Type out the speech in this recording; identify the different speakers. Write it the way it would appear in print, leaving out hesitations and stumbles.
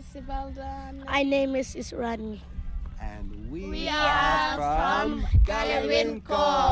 Speaker 1: Sibeldan.
Speaker 2: My name is Israni.
Speaker 3: And we
Speaker 1: are from Galewin Corps.